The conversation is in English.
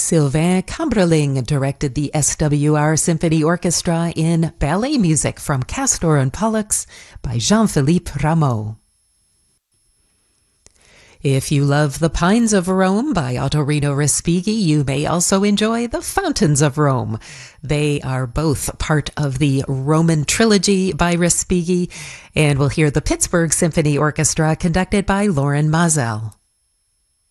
Sylvain Cambrelling directed the SWR Symphony Orchestra in ballet music from Castor and Pollux by Jean-Philippe Rameau. If you love The Pines of Rome by Ottorino Respighi, you may also enjoy The Fountains of Rome. They are both part of the Roman Trilogy by Respighi, and we'll hear the Pittsburgh Symphony Orchestra conducted by Loren Maazel.